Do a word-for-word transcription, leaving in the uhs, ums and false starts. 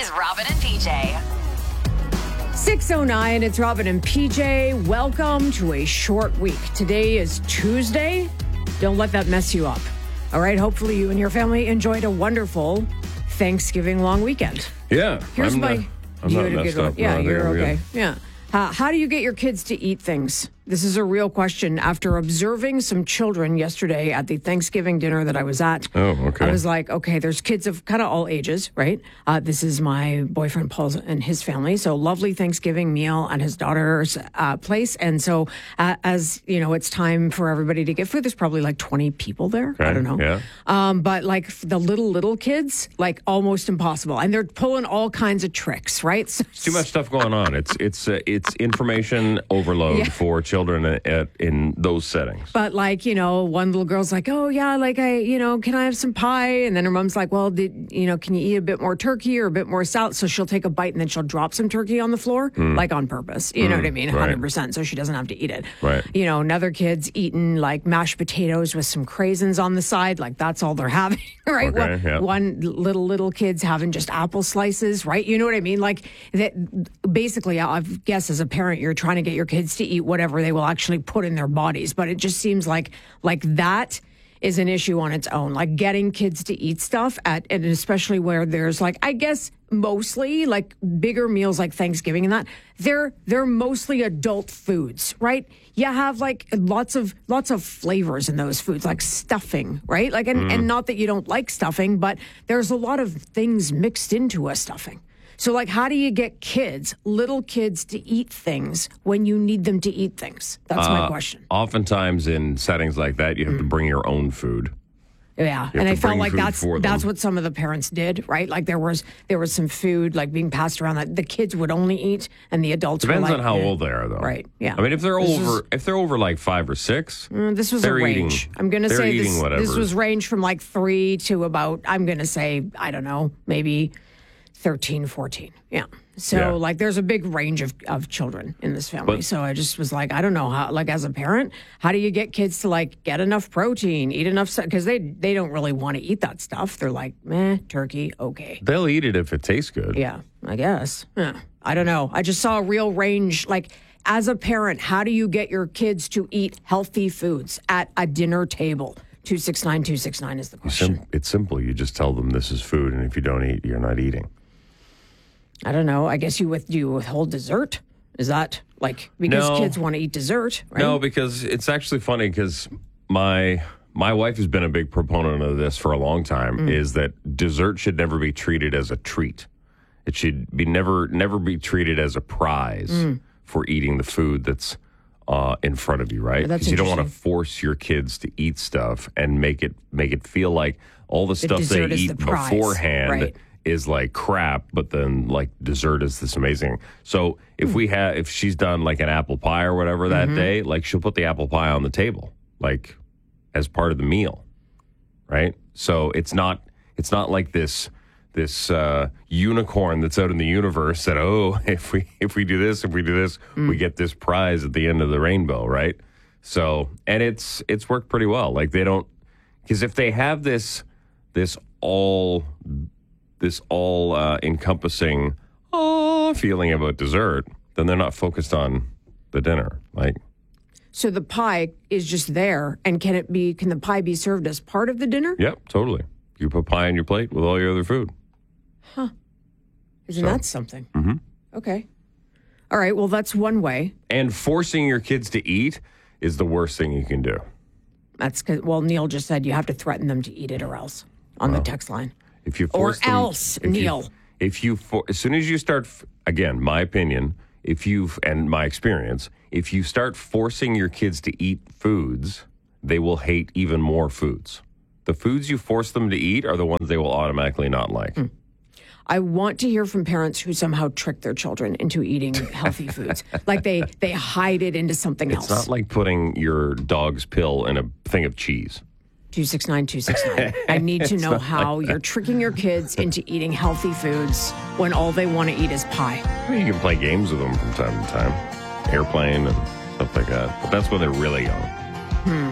is Robin and P J. six oh nine, it's Robin and P J. Welcome to a short week. Today is Tuesday. Don't let that mess you up. All right, hopefully you and your family enjoyed a wonderful Thanksgiving long weekend. Yeah. Here's I'm my... Not, I'm you not had a messed good one. up. Yeah, No, you're I'm okay. good. Yeah. Uh, how do you get your kids to eat things? This is a real question. After observing some children yesterday at the Thanksgiving dinner that I was at, Oh, okay. I was like, okay, there's kids of kind of all ages, right? Uh, this is my boyfriend Paul and his family. So lovely Thanksgiving meal at his daughter's uh, place. And so uh, as, you know, it's time for everybody to get food. There's probably like twenty people there. Okay, I don't know. yeah. Um, but like the little, little kids, like almost impossible. And they're pulling all kinds of tricks, right? So, Too much stuff going on. It's it's uh, it's information overload Yeah. for children at, at, in those settings. But like, you know, one little girl's like, oh yeah, like I, you know, can I have some pie? And then her mom's like, well, did, you know, can you eat a bit more turkey or a bit more salad? So she'll take a bite and then she'll drop some turkey on the floor, like on purpose. You know what I mean? one hundred percent. So she doesn't have to eat it. Right. You know, another kid's eating like mashed potatoes with some craisins on the side. Like that's all they're having, right? Okay, one, yeah. one little, little kid's having just apple slices, right? You know what I mean? Like that. Basically, I guess as a parent, you're trying to get your kids to eat whatever they will actually put in their bodies. But it just seems like like that is an issue on its own. Like getting kids to eat stuff at, and especially where there's like, I guess mostly like bigger meals like Thanksgiving and that, they're they're mostly adult foods, right? You have like lots of lots of flavors in those foods, like stuffing, right? Like and, and not that you don't like stuffing, but there's a lot of things mixed into a stuffing. So, like, how do you get kids, little kids, to eat things when you need them to eat things? That's my Uh, question. Oftentimes in settings like that, you have to bring your own food. Yeah, you and have I to felt bring like food that's for them. that's what some of the parents did, right? Like there was there was some food like being passed around that the kids would only eat, and the adults Depends were like, on how eh. old they are, though. Right, yeah. I mean, if they're This over, was- if they're over like five or six, Mm, This was a they're range. eating- I'm going to they're say eating this, this whatever. was range from like three to about, I'm going to say, I don't know, maybe thirteen, fourteen. Yeah. So Yeah. like there's a big range of, of children in this family. But- so I just was like, I don't know how, like as a parent, how do you get kids to like get enough protein, eat enough stuff? Because they, they don't really want to eat that stuff. They're like, meh, turkey, okay. they'll eat it if it tastes good. Yeah, I guess. Yeah. I don't know. I just saw a real range. Like, as a parent, how do you get your kids to eat healthy foods at a dinner table? two six nine two six nine is the question. Sim- it's simple. You just tell them this is food, and if you don't eat, you're not eating. I don't know. I guess you with you withhold dessert. Is that like because No. kids want to eat dessert? Right? No, because it's actually funny because my my wife has been a big proponent of this for a long time. Mm. Is that dessert should never be treated as a treat. It should be never never be treated as a prize Mm. for eating the food that's uh, in front of you, right? That's Because you don't want to interesting. force your kids to eat stuff and make it make it feel like all the stuff they dessert is eat the prize, beforehand right. is like crap, but then like dessert is this amazing. So if we have, if she's done like an apple pie or whatever that day, like she'll put the apple pie on the table, like as part of the meal, right? So it's not, it's not like this, this uh, unicorn that's out in the universe that, oh, if we, if we do this, if we do this, we get this prize at the end of the rainbow, right? So, and it's, it's worked pretty well. Like they don't, because if they have this, this all, this all uh, encompassing oh feeling about dessert, then they're not focused on the dinner. Like, So the pie is just there, and can it be? Can the pie be served as part of the dinner? yep, totally. You put pie on your plate with all your other food. Isn't So- that something? Mm-hmm. Okay. All right. Well, that's one way. And forcing your kids to eat is the worst thing you can do. That's because well, Neil just said you have to threaten them to eat it or else on the text line. If you Or force them- else, if you- Neil. if you for, as soon as you start, f- again, my opinion, if you and my experience, if you start forcing your kids to eat foods, they will hate even more foods. The foods you force them to eat are the ones they will automatically not like. Mm. I want to hear from parents who somehow trick their children into eating healthy foods. Like they they hide it into something It's else. not like putting your dog's pill in a thing of cheese. two six nine two six nine. I need to know how you're tricking your kids into eating healthy foods when all they want to eat is pie. I mean, you can play games with them from time to time, airplane and stuff like that. But that's when they're really young.